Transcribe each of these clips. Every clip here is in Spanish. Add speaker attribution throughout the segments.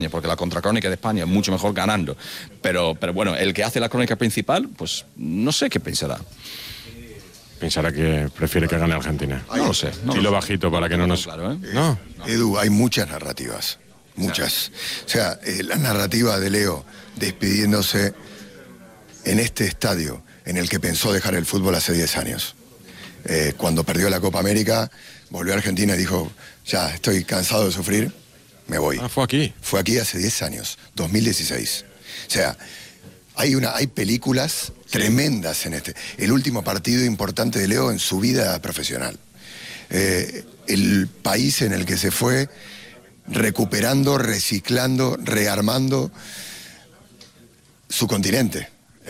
Speaker 1: porque la contracrónica de España es mucho mejor ganando. Pero bueno, el que hace la crónica principal, pues no sé qué pensará.
Speaker 2: Pensará que prefiere que gane Argentina.
Speaker 1: No lo sé. No
Speaker 2: Dilo
Speaker 1: lo sé.
Speaker 2: bajito para que no nos...
Speaker 1: Claro, ¿eh?
Speaker 2: No.
Speaker 3: Edu, hay muchas narrativas, muchas. O sea, la narrativa de Leo despidiéndose en este estadio en el que pensó dejar el fútbol hace 10 años. Cuando perdió la Copa América, volvió a Argentina y dijo, ya, estoy cansado de sufrir, me voy.
Speaker 2: Fue aquí.
Speaker 3: Fue aquí hace 10 años, 2016. O sea, hay películas tremendas en este. El último partido importante de Leo en su vida profesional. El país en el que se fue recuperando, reciclando, rearmando su continente.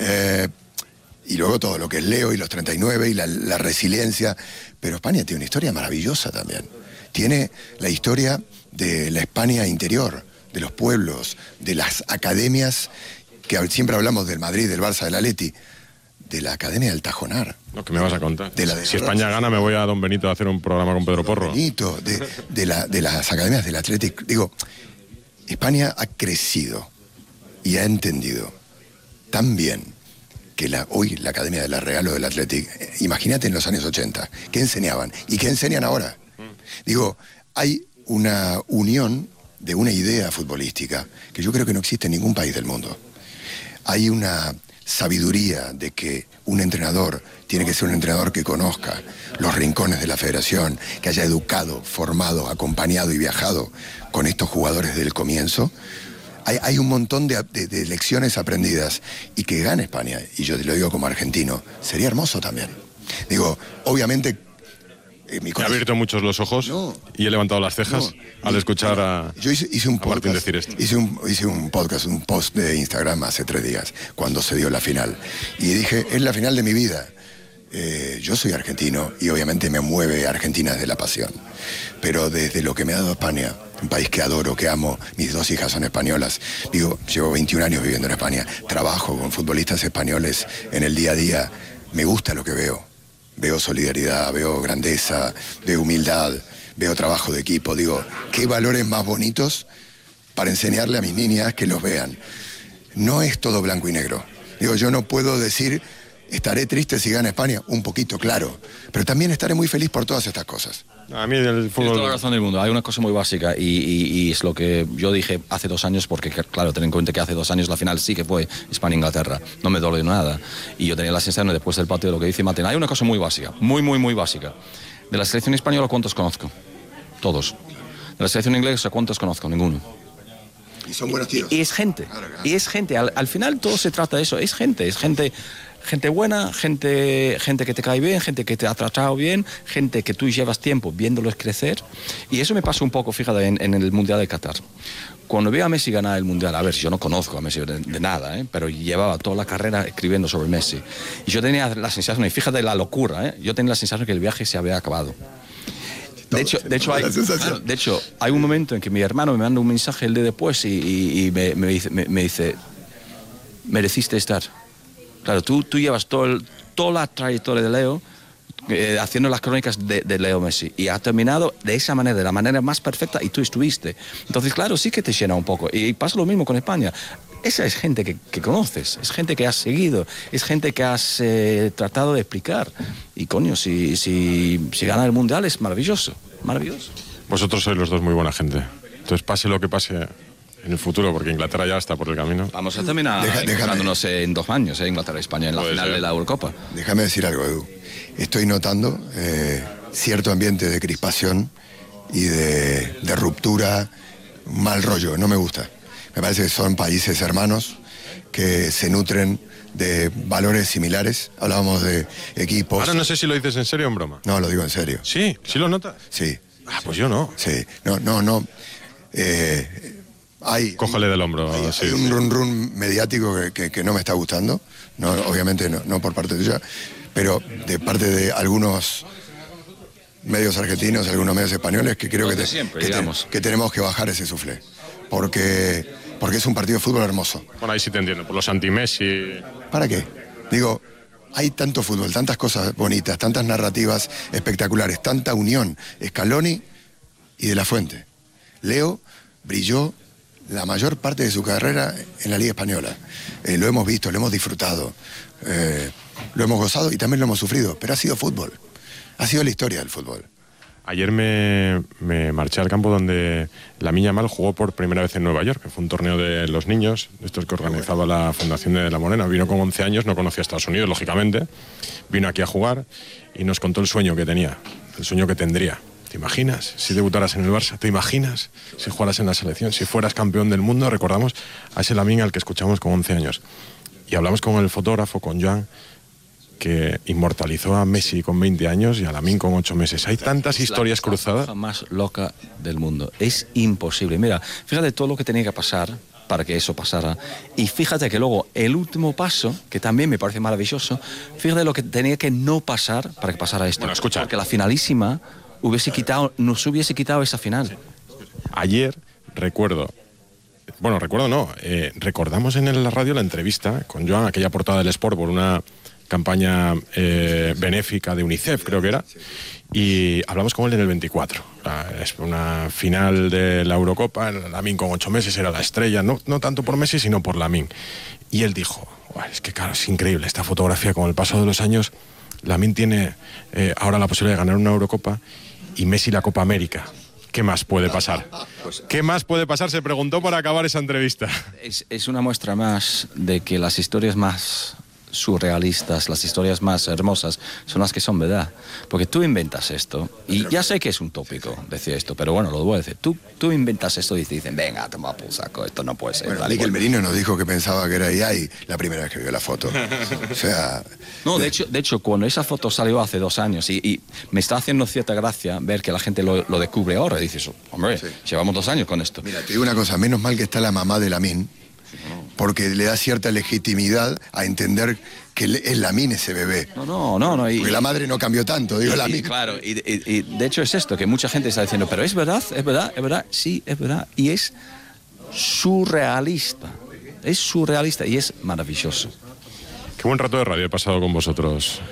Speaker 3: Y luego todo lo que es Leo y los 39 y la resiliencia. Pero España tiene una historia maravillosa también. Tiene la historia de la España interior, de los pueblos, de las academias, que siempre hablamos del Madrid, del Barça, del Atleti, de la Academia del Tajonar.
Speaker 2: Lo que me vas a contar.
Speaker 3: De
Speaker 2: si España gana, me voy a Don Benito a hacer un programa con Pedro Porro.
Speaker 3: Benito, de las academias del Atlético. Digo, España ha crecido y ha entendido tan bien que hoy la Academia de la Real o del Atlético, imagínate en los años 80, ¿qué enseñaban? ¿Y qué enseñan ahora? Digo, hay una unión de una idea futbolística que yo creo que no existe en ningún país del mundo. Hay una sabiduría de que un entrenador tiene que ser un entrenador que conozca los rincones de la federación, que haya educado, formado, acompañado y viajado con estos jugadores del comienzo. Hay un montón de lecciones aprendidas, y que gane España, y yo te lo digo como argentino, sería hermoso también. Digo, obviamente...
Speaker 2: Me ha abierto muchos los ojos y he levantado las cejas al escuchar a Martín decir esto.
Speaker 3: Hice un podcast, un post de Instagram hace 3 días, cuando se dio la final. Y dije, es la final de mi vida. Yo soy argentino y obviamente me mueve Argentina desde la pasión. Pero desde lo que me ha dado España, un país que adoro, que amo, mis 2 hijas son españolas. Digo, llevo 21 años viviendo en España, trabajo con futbolistas españoles en el día a día, me gusta lo que veo. Veo solidaridad, veo grandeza, veo humildad, veo trabajo de equipo. Digo, ¿qué valores más bonitos para enseñarle a mis niñas que los vean? No es todo blanco y negro. Digo, yo no puedo decir, estaré triste si gana España, un poquito, claro. Pero también estaré muy feliz por todas estas cosas.
Speaker 2: A mí el fútbol...
Speaker 1: Tienes toda la razón del mundo. Hay una cosa muy básica y es lo que yo dije hace 2 años, porque claro, ten en cuenta que hace 2 años la final sí que fue España-Inglaterra. No me dolió nada. Y yo tenía la sensación después del partido de lo que dice Martín. Hay una cosa muy básica, muy básica. De la selección española, ¿cuántos conozco? Todos. De la selección inglesa, ¿cuántos conozco? Ninguno.
Speaker 3: Y son buenos tiros.
Speaker 1: Y es gente. Y es gente. Al final todo se trata de eso. Es gente buena, gente que te cae bien, gente que te ha tratado bien, gente que tú llevas tiempo viéndolos crecer. Y eso me pasa un poco, fíjate, en el Mundial de Qatar. Cuando veo a Messi ganar el Mundial, a ver, yo no conozco a Messi de nada, pero llevaba toda la carrera escribiendo sobre Messi. Y yo tenía la sensación, y fíjate la locura, yo tenía la sensación que el viaje se había acabado. De hecho, hay un momento en que mi hermano me manda un mensaje el día después y me dice, mereciste estar. Claro, tú llevas toda la trayectoria de Leo haciendo las crónicas de Leo Messi, y ha terminado de esa manera, de la manera más perfecta, y tú estuviste. Entonces, claro, sí que te llena un poco. Y pasa lo mismo con España. Esa es gente que conoces, es gente que has seguido, es gente que has tratado de explicar. Y coño, si gana el Mundial es maravilloso, maravilloso.
Speaker 2: Vosotros sois los dos muy buena gente. Entonces, pase lo que pase en el futuro, porque Inglaterra ya está por el camino.
Speaker 1: Vamos a terminar encontrándonos en 2 años, Inglaterra y España, en la final de la Eurocopa.
Speaker 3: Déjame decir algo, Edu. Estoy notando cierto ambiente de crispación y de ruptura, mal rollo, no me gusta. Me parece que son países hermanos que se nutren de valores similares. Hablábamos de equipos.
Speaker 2: Ahora no sé si lo dices en serio o en broma.
Speaker 3: No, lo digo en serio.
Speaker 2: ¿Sí? ¿Sí lo notas?
Speaker 3: Sí.
Speaker 2: Pues yo no.
Speaker 3: Sí. No.
Speaker 2: Cójale del hombro.
Speaker 3: Hay un run mediático que no me está gustando. No, obviamente no por parte tuya, pero de parte de algunos medios argentinos, algunos medios españoles, que creo que tenemos que bajar ese suflé. Porque es un partido de fútbol hermoso.
Speaker 2: Bueno, ahí sí te entiendo, por los anti-Messi.
Speaker 3: ¿Para qué? Digo, hay tanto fútbol, tantas cosas bonitas, tantas narrativas espectaculares, tanta unión. Scaloni y De la Fuente. Leo brilló la mayor parte de su carrera en la Liga Española. Lo hemos visto, lo hemos disfrutado, lo hemos gozado y también lo hemos sufrido, pero ha sido fútbol, ha sido la historia del fútbol.
Speaker 2: Ayer me marché al campo donde Lamine Yamal jugó por primera vez en Nueva York, que fue un torneo de los niños, estos que organizaba la Fundación de La Morena. Vino con 11 años, no conocía Estados Unidos, lógicamente. Vino aquí a jugar y nos contó el sueño que tenía, el sueño que tendría. ¿Te imaginas si debutaras en el Barça? ¿Te imaginas si jugaras en la selección? Si fueras campeón del mundo. Recordamos a ese Lamine al que escuchamos con 11 años. Y hablamos con el fotógrafo, con Joan, que inmortalizó a Messi con 20 años y a Lamine con 8 meses. Hay tantas historias cruzadas.
Speaker 1: La más loca del mundo. Es imposible. Mira, fíjate todo lo que tenía que pasar para que eso pasara. Y fíjate que luego el último paso, que también me parece maravilloso, fíjate lo que tenía que no pasar para que pasara esto.
Speaker 2: Bueno, escucha.
Speaker 1: Porque la finalísima nos hubiese quitado esa final.
Speaker 2: Ayer recordamos en la radio la entrevista con Joan, aquella portada del Sport por una campaña benéfica de UNICEF, creo que era, y hablamos con él en el 24. Es una final de la Eurocopa, Lamine con 8 meses era la estrella, no tanto por Messi, sino por Lamine. Y él dijo, es que claro, es increíble esta fotografía, con el paso de los años, Lamine tiene ahora la posibilidad de ganar una Eurocopa y Messi la Copa América. ¿Qué más puede pasar? ¿Qué más puede pasar? Se preguntó para acabar esa entrevista.
Speaker 1: Es una muestra más de que las historias más surrealistas, las historias más hermosas son las que son verdad, porque tú inventas esto y ya sé que es un tópico decir esto, pero bueno, lo voy a decir, tú inventas esto y te dicen, venga, toma por saco, esto no puede ser.
Speaker 3: Bueno, Mikel Merino nos dijo que pensaba que era AI la primera vez que vio la foto. O sea,
Speaker 1: no, de hecho cuando esa foto salió hace 2 años y me está haciendo cierta gracia ver que la gente lo descubre ahora y dices, hombre, sí, llevamos 2 años con esto.
Speaker 3: Mira, te digo una cosa, menos mal que está la mamá de Lamine, porque le da cierta legitimidad a entender que es Lamine ese bebé.
Speaker 1: No.
Speaker 3: Porque la madre no cambió tanto, digo Lamine.
Speaker 1: Claro, y de hecho es esto, que mucha gente está diciendo, pero es verdad, sí, es verdad, y es surrealista y es maravilloso.
Speaker 2: Qué buen rato de radio he pasado con vosotros.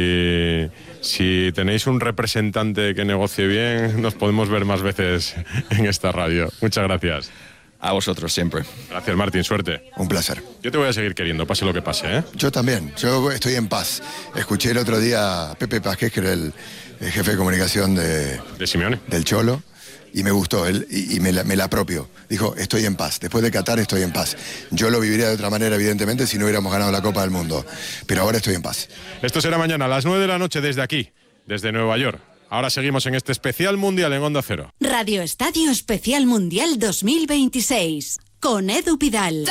Speaker 2: Si tenéis un representante que negocie bien, nos podemos ver más veces en esta radio. Muchas gracias.
Speaker 1: A vosotros siempre.
Speaker 2: Gracias, Martín, suerte.
Speaker 3: Un placer.
Speaker 2: Yo te voy a seguir queriendo, pase lo que pase, ¿eh?
Speaker 3: Yo también, yo estoy en paz. Escuché el otro día a Pepe Pasqués, que era el jefe de comunicación de
Speaker 2: Simeone,
Speaker 3: del Cholo, y me gustó él, y me la apropió. Dijo, estoy en paz, después de Qatar estoy en paz. Yo lo viviría de otra manera, evidentemente, si no hubiéramos ganado la Copa del Mundo. Pero ahora estoy en paz.
Speaker 2: Esto será mañana a las 9 de la noche desde aquí, desde Nueva York. Ahora seguimos en este especial mundial en Onda Cero.
Speaker 4: Radio Estadio Especial Mundial 2026 con Edu Pidal.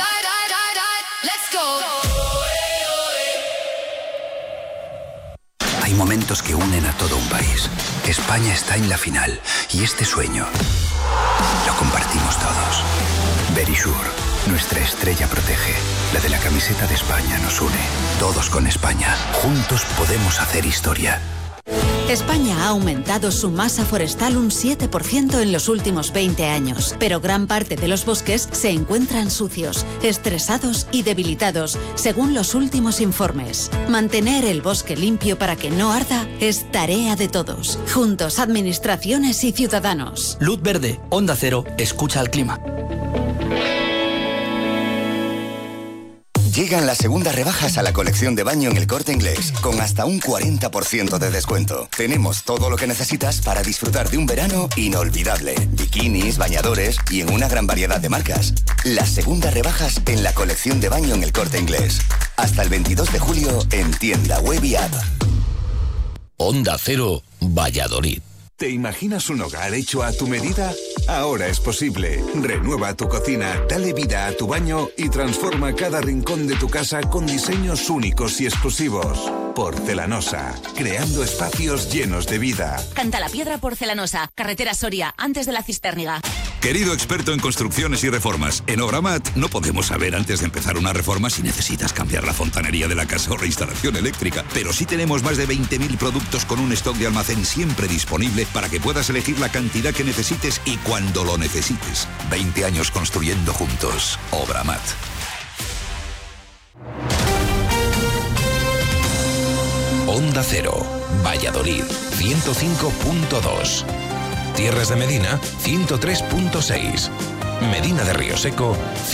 Speaker 5: Hay momentos que unen a todo un país. España está en la final y este sueño lo compartimos todos. Verisure, nuestra estrella protege. La de la camiseta de España nos une. Todos con España. Juntos podemos hacer historia.
Speaker 4: España ha aumentado su masa forestal un 7% en los últimos 20 años, pero gran parte de los bosques se encuentran sucios, estresados y debilitados, según los últimos informes. Mantener el bosque limpio para que no arda es tarea de todos. Juntos, administraciones y ciudadanos.
Speaker 6: Luz verde, Onda Cero, escucha al clima.
Speaker 7: Llegan las segundas rebajas a la colección de baño en El Corte Inglés, con hasta un 40% de descuento. Tenemos todo lo que necesitas para disfrutar de un verano inolvidable. Bikinis, bañadores y en una gran variedad de marcas. Las segundas rebajas en la colección de baño en El Corte Inglés. Hasta el 22 de julio en tienda web y app.
Speaker 8: Onda Cero, Valladolid.
Speaker 9: ¿Te imaginas un hogar hecho a tu medida? Ahora es posible. Renueva tu cocina, dale vida a tu baño y transforma cada rincón de tu casa con diseños únicos y exclusivos. Porcelanosa, creando espacios llenos de vida.
Speaker 10: Cantalapiedra Porcelanosa, carretera Soria, antes de la Cisterniga.
Speaker 11: Querido experto en construcciones y reformas, en Obramat no podemos saber antes de empezar una reforma si necesitas cambiar la fontanería de la casa o la instalación eléctrica, pero sí tenemos más de 20.000 productos con un stock de almacén siempre disponible para que puedas elegir la cantidad que necesites y cuando lo necesites. 20 años construyendo juntos. Obramat.
Speaker 8: Onda Cero, Valladolid, 105.2. Tierras de Medina, 103.6. Medina de Rioseco,